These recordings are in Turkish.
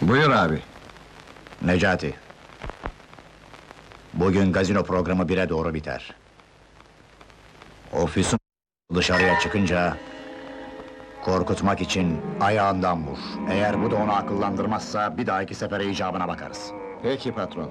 Buyur abi. Necati. Bugün gazino programı 1'e doğru biter. O Füsun dışarıya çıkınca... ...korkutmak için ayağından vur. Eğer bu da onu akıllandırmazsa... ...bir dahaki sefere icabına bakarız. Peki patron.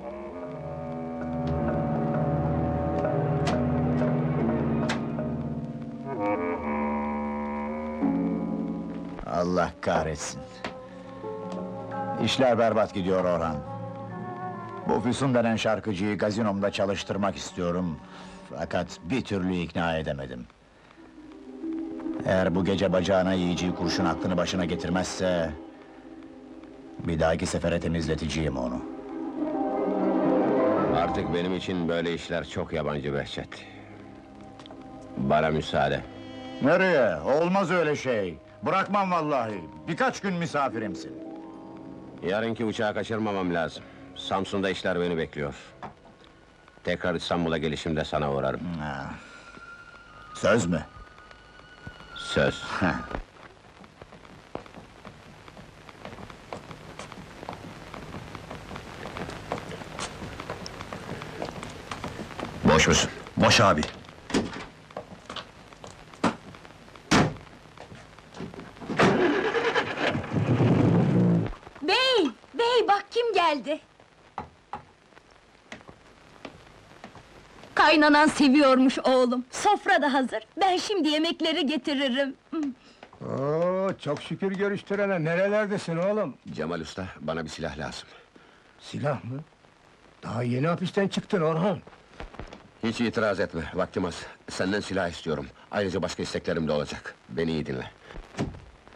Allah kahretsin! İşler berbat gidiyor Orhan. Bu Füsun denen şarkıcıyı gazinomda çalıştırmak istiyorum... ...fakat bir türlü ikna edemedim. Eğer bu gece bacağına yiyeceği kurşun aklını başına getirmezse... ...bir dahaki sefere temizleteceğim onu. Artık benim için böyle işler çok yabancı Behçet. Bana müsaade. Nereye? Olmaz öyle şey! Bırakmam vallahi! Birkaç gün misafirimsin. Yarınki uçağı kaçırmamam lazım. Samsun'da işler beni bekliyor. Tekrar İstanbul'a gelişimde sana uğrarım. Ha. Söz mü? Söz. Boş musun? Boş abi! Bey! Bey, bak kim geldi! Kaynanan seviyormuş oğlum. Sofra da hazır. Ben şimdi yemekleri getiririm. Oo, çok şükür görüştürene. Nerelerdesin oğlum? Cemal Usta, bana bir silah lazım. Silah mı? Daha yeni hapisten çıktın Orhan. Hiç itiraz etme, vaktim az. Senden silah istiyorum. Ayrıca başka isteklerim de olacak. Beni iyi dinle.